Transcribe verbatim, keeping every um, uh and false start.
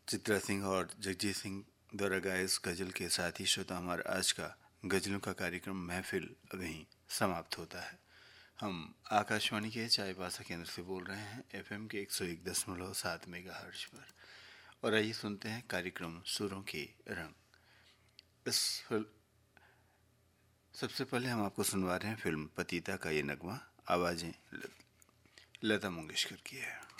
चित्रा सिंह और जगजीत सिंह द्वारा गाए इस गज़ल के साथ ही श्रोता हमारा आज का गज़लों का कार्यक्रम महफिल अभी समाप्त होता है। हम आकाशवाणी के चाईबासा केंद्र से बोल रहे हैं एफएम के एक सौ एक दशमलव सात मेगाहर्ट्ज पर। और आइए सुनते हैं कार्यक्रम सुरों के रंग। इस फिल्म सबसे पहले हम आपको सुनवा रहे हैं फिल्म पतिता का ये नगमा। आवाज़ें लता मंगेशकर की है।